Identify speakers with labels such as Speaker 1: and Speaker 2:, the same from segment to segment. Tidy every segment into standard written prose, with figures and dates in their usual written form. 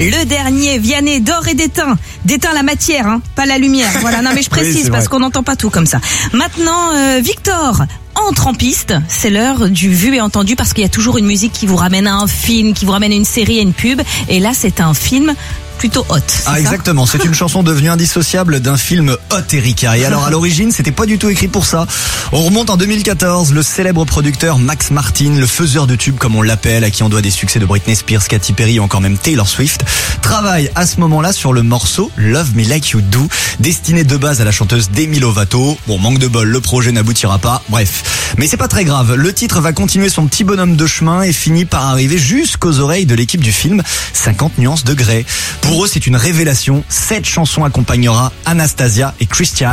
Speaker 1: Le dernier, Vianney, d'or et d'étain. D'éteint la matière, hein, pas la lumière. Voilà, non mais je précise parce qu'on n'entend pas tout comme ça. Maintenant, Victor entre en piste. C'est l'heure du vu et entendu parce qu'il y a toujours une musique qui vous ramène à un film, qui vous ramène à une série, à une pub. Et là, c'est un film plutôt hot.
Speaker 2: Ah, exactement. C'est une chanson devenue indissociable d'un film hot, Erika. Et alors, à l'origine, c'était pas du tout écrit pour ça. On remonte en 2014. Le célèbre producteur Max Martin, le faiseur de tubes comme on l'appelle, à qui on doit des succès de Britney Spears, Katy Perry ou encore même Taylor Swift, travaille à ce moment-là sur le morceau Love Me Like You Do, destiné de base à la chanteuse Demi Lovato. Bon, manque de bol, le projet n'aboutira pas. Bref. Mais c'est pas très grave. Le titre va continuer son petit bonhomme de chemin et finit par arriver jusqu'aux oreilles de l'équipe du film 50 nuances de Grey. Pour eux, c'est une révélation. Cette chanson accompagnera Anastasia et Christian.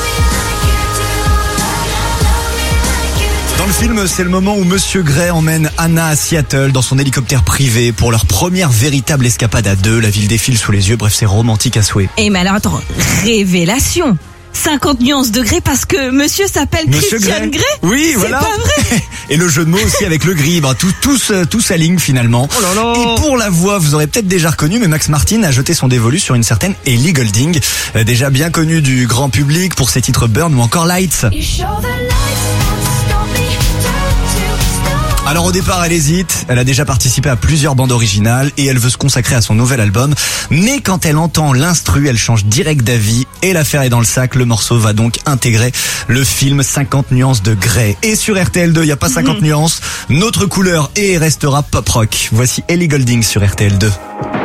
Speaker 2: Dans le film, c'est le moment où Monsieur Grey emmène Anna à Seattle dans son hélicoptère privé pour leur première véritable escapade à deux. La ville défile sous les yeux. Bref, c'est romantique à souhait.
Speaker 1: Mais alors attends, révélation 50 nuances de Grey parce que monsieur s'appelle
Speaker 2: Monsieur
Speaker 1: Christian Grey.
Speaker 2: Oui, voilà.
Speaker 1: C'est pas vrai.
Speaker 2: Et le jeu de mots aussi avec le gris. Ben, tout s'aligne finalement.
Speaker 1: Oh là là.
Speaker 2: Et pour la voix, vous aurez peut-être déjà reconnu, mais Max Martin a jeté son dévolu sur une certaine Ellie Goulding, déjà bien connue du grand public pour ses titres Burn ou encore Lights. Alors au départ, elle hésite, elle a déjà participé à plusieurs bandes originales et elle veut se consacrer à son nouvel album. Mais quand elle entend l'instru, elle change direct d'avis et l'affaire est dans le sac. Le morceau va donc intégrer le film 50 nuances de Grey. Et sur RTL2, il n'y a pas 50 nuances, notre couleur et restera pop rock. Voici Ellie Goulding sur RTL2.